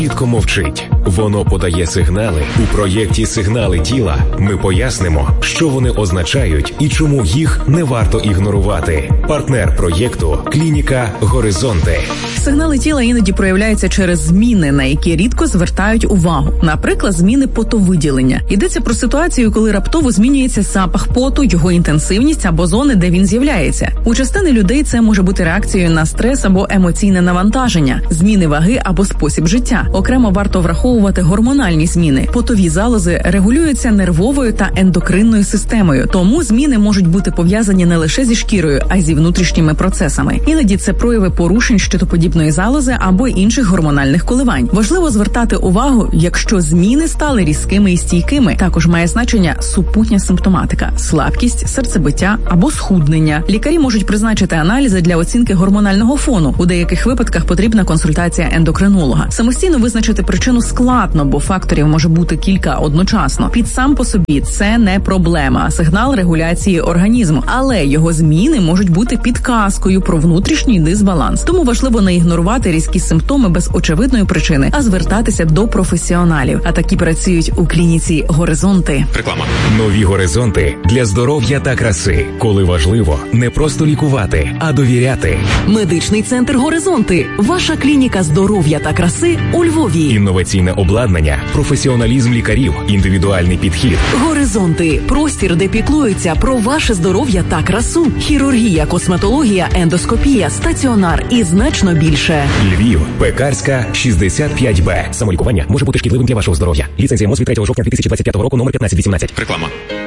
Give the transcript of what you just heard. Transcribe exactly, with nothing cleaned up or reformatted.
рідко мовчить. Воно подає сигнали. У проєкті «Сигнали тіла» ми пояснимо, що вони означають і чому їх не варто ігнорувати. Партнер проєкту – клініка «Горизонти». Сигнали тіла іноді проявляються через зміни, на які рідко звертають увагу. Наприклад, зміни потовиділення. Йдеться про ситуацію, коли раптово змінюється запах поту, його інтенсивність або зони, де він з'являється. У частини людей це може бути реакцією на стрес або емоційне навантаження, зміни ваги або спосіб життя. Окремо варто враховувати гормональні зміни. Потові залози регулюються нервовою та ендокринною системою, тому зміни можуть бути пов'язані не лише зі шкірою, а й зі внутрішніми процесами. Іноді це прояви порушень щитоподібної залози або інших гормональних коливань. Важливо звертати увагу, якщо зміни стали різкими і стійкими. Також має значення супутня симптоматика – слабкість, серцебиття або схуднення. Лікарі можуть призначити аналізи для оцінки гормонального фону. У деяких випадках потрібна консультація ендокринолога. Самостійно визначити причину складно, бо факторів може бути кілька одночасно. Під сам по собі це не проблема, а сигнал регуляції організму. Але його зміни можуть бути підказкою про внутрішній дисбаланс. Тому важливо не ігнорувати різкі симптоми без очевидної причини, а звертатися до професіоналів. А такі працюють у клініці «Горизонти». Реклама. Нові горизонти для здоров'я та краси. Коли важливо не просто лікувати, а довіряти. Медичний центр «Горизонти». Ваша клініка здоров'я та краси у Львові. Інноваційне обладнання, професіоналізм лікарів, індивідуальний підхід. «Горизонти» – простір, де піклуються про ваше здоров'я та красу. Хірургія, косметологія, ендоскопія, стаціонар і значно більше. Львів, Пекарська, шістдесят п'ять Б. Самолікування може бути шкідливим для вашого здоров'я. Ліцензія МОЗ від третього жовтня дві тисячі двадцять п'ятого року, номер п'ятнадцять вісімнадцять. Реклама.